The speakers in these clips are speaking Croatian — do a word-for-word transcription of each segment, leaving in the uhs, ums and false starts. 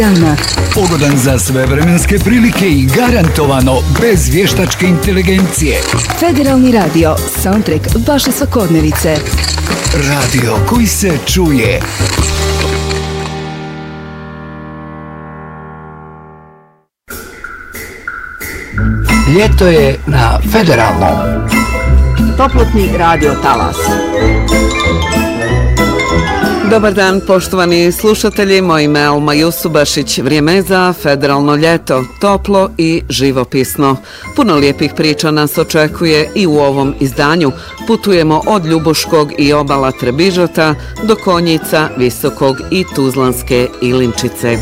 Dana. Pogodan za sve vremenske prilike i garantovano bez vještačke inteligencije. Federalni radio, soundtrack vaše svakodnevice. Radio koji se čuje. Ljeto je na Federalnom. Toplotni radio talas. Dobar dan, poštovani slušatelji, moje ime je Alma Jusubašić. Vrijeme za federalno ljeto, toplo i živopisno. Puno lijepih priča nas očekuje i u ovom izdanju. Putujemo od Ljubuškog i obala Trebižota do Konjica, Visokog i Tuzlanske Ilinčice.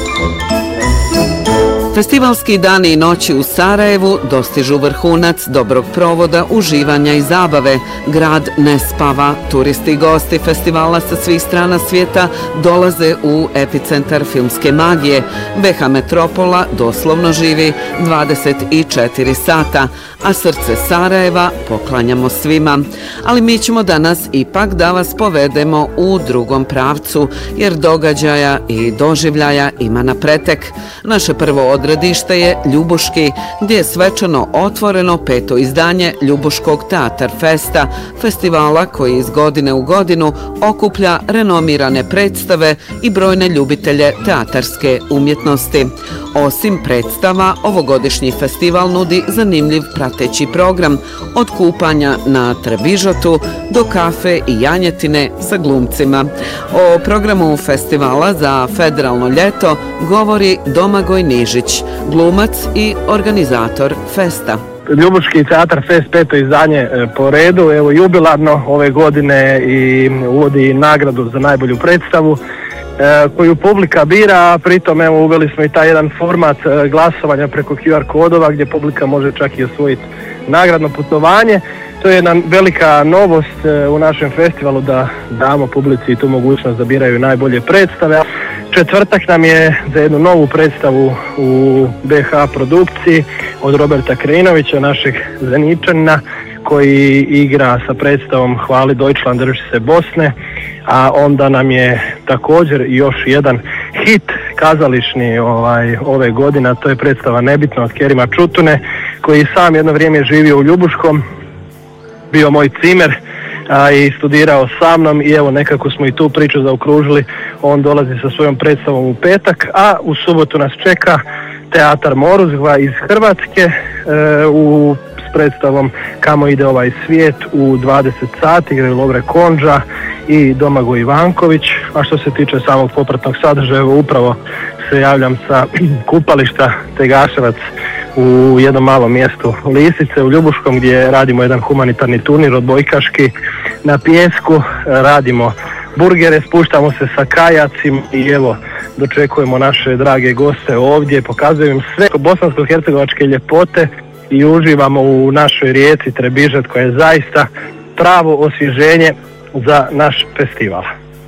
Festivalski dani i noći u Sarajevu dostižu vrhunac dobrog provoda, uživanja i zabave. Grad ne spava. Turisti i gosti festivala sa svih strana svijeta dolaze u epicentar filmske magije. B H Metropola doslovno živi dvadeset četiri sata, a srce Sarajeva poklanjamo svima. Ali mi ćemo danas ipak da vas povedemo u drugom pravcu, jer događaja i doživljaja ima na pretek. Naše prvo odredište je Ljubuški, gdje je svečano otvoreno peto izdanje Ljubuškog Teatar Festa, festivala koji iz godine u godinu okuplja renomirane predstave i brojne ljubitelje teatarske umjetnosti. Osim predstava, ovogodišnji festival nudi zanimljiv prateći program, od kupanja na Trebižotu do kafe i janjetine sa glumcima. O programu festivala za federalno ljeto govori Domagoj Nižić, glumac i organizator festa. Ljubuški Teatar Fest, peto izdanje po redu, evo jubilarno ove godine, i uvodi nagradu za najbolju predstavu koju publika bira, a pritom evo uveli smo i taj jedan format glasovanja preko Q R kodova gdje publika može čak i osvojiti nagradno putovanje. To je jedna velika novost u našem festivalu, da damo publici tu mogućnost da biraju najbolje predstave. Četvrtak nam je za jednu novu predstavu u B H produkciji od Roberta Krinovića, našeg Zeničanina, koji igra sa predstavom Hvali Deutschland, drži se Bosne, a onda nam je također još jedan hit kazališni ovaj, ove godine, a to je predstava Nebitno od Kerima Čutune, koji sam jedno vrijeme živio u Ljubuškom, bio moj cimer a, i studirao sa mnom, i evo nekako smo i tu priču zaokružili. On dolazi sa svojom predstavom u petak, a u subotu nas čeka Teatar Moruzgva iz Hrvatske e, u s predstavom Kamo ide ovaj svijet u dvadeset sati, igraju Lovre Konđa i Domagoj Ivanković. A što se tiče samog popratnog sadržaja, upravo se javljam sa kupališta Tegaševac u jednom malom mjestu Lisice u Ljubuškom, gdje radimo jedan humanitarni turnir odbojkaški na pijesku, radimo burgere, spuštamo se sa kajacima i evo dočekujemo naše drage goste ovdje, pokazujem sve bosansko-hercegovačke ljepote i uživamo u našoj rijeci Trebižat, koja je zaista pravo osvježenje za naš festival.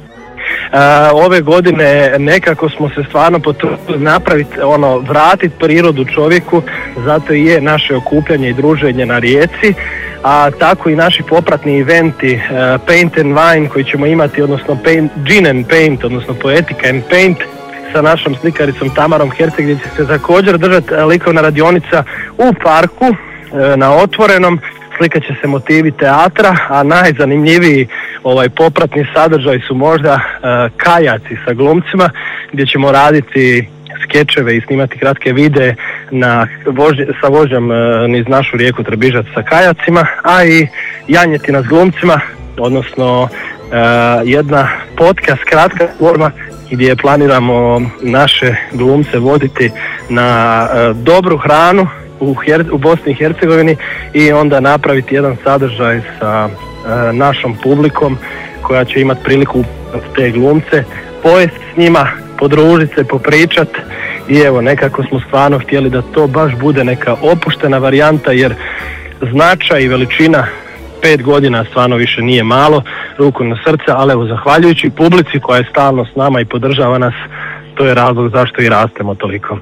Uh, ove godine nekako smo se stvarno potrudili napraviti, ono, vratiti prirodu čovjeku, zato i je naše okupljanje i druženje na rijeci, a tako i naši popratni eventi uh, Paint and Wine koji ćemo imati, odnosno paint, Gin and Paint, odnosno Poetica and Paint sa našom slikaricom Tamarom Herceg, gdje će se također držati likovna radionica u parku uh, na otvorenom. Slikat će se motivi teatra, a najzanimljiviji ovaj popratni sadržaj su možda uh, kajaci sa glumcima, gdje ćemo raditi skečeve i snimati kratke videe na vožnje, sa vožnjom uh, niz našu rijeku Trebižac sa kajacima, a i janjetina s glumcima, odnosno uh, jedna podcast kratka forma gdje planiramo naše glumce voditi na uh, dobru hranu U, Her- u Bosni i Hercegovini i onda napraviti jedan sadržaj sa e, našom publikom koja će imati priliku te glumce pojesti s njima, podružiti se, popričat, i evo nekako smo stvarno htjeli da to baš bude neka opuštena varijanta, jer značaj i veličina pet godina stvarno više nije malo, ruku na srce, ali evo zahvaljujući publici koja je stalno s nama i podržava nas, to je razlog zašto i rastemo toliko.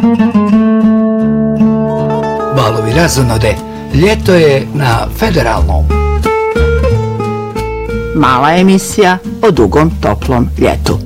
Valovi razonode, ljeto je na Federalnom. Mala emisija o dugom toplom ljetu.